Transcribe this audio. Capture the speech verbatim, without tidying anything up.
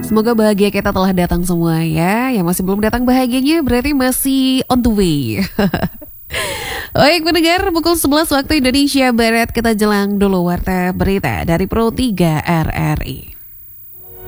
Semoga bahagia kita telah datang semua ya. Yang masih belum datang bahagianya berarti masih on the way. Baik pendengar, pukul sebelas waktu Indonesia Barat kita jelang dulu warta berita dari Pro tiga R R I.